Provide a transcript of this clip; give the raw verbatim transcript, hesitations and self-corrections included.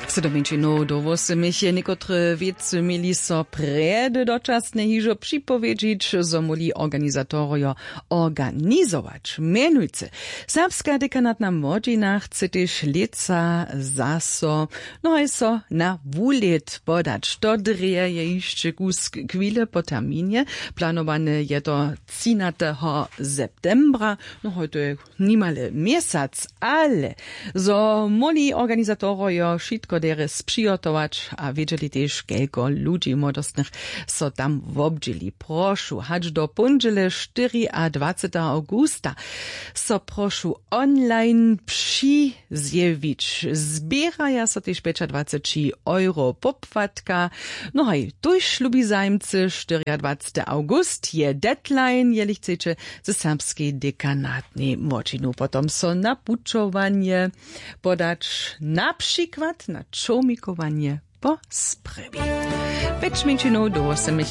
Sedominčinu dovosymich niekotre wiece mieli so prede dočasne hižo připowiedzieć, zo moli organizatorio organizować. Menujce, serbska dekanatna młodzina chce też leca zaso, no i so na wulet podać. To dreje je jeszcze kus chwile po terminie. Planowane je to trzynastego septembra. No heute niemale miesiąc, ale zo moli organizatorio wszystko deres przygotować, a wiedzieli też kelko ludzi młodostnych so tam wobdzieli. Prošu, hać do pondziele dwudziestego augusta so prošu online przyzjewić. Zbieraja so też dwadzieścia pięć euro popłatka. No i tuż ślubi zajmcy dwudziestego august je deadline, jeli chcecie ze serbskiej dekanatnej młodzinu. Potom so na puczowanie podać na przykład na czomikowanie po sprawie. Pięć minut do osiem